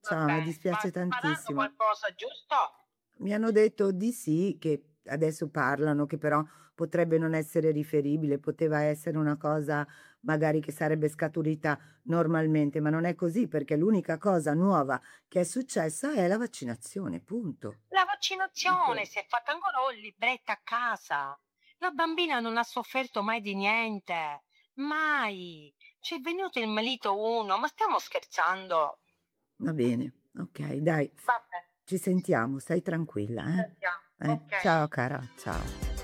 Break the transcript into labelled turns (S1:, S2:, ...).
S1: ciao, mi
S2: Vabbè, ma
S1: dispiace
S2: ha sparato
S1: tantissimo.
S2: qualcosa, giusto?
S1: Mi hanno detto di sì, che adesso parlano, che però potrebbe non essere riferibile, poteva essere una cosa magari che sarebbe scaturita normalmente, ma non è così perché l'unica cosa nuova che è successa è la vaccinazione, punto.
S2: La vaccinazione si è fatta ancora ho il libretto a casa. La bambina non ha sofferto mai di niente. Mai. C'è venuto il malito uno, ma stiamo scherzando?
S1: Va bene, okay, dai,
S2: Vabbè,
S1: ci sentiamo, stai tranquilla,
S2: sentiamo. Ok.
S1: Ciao cara, ciao.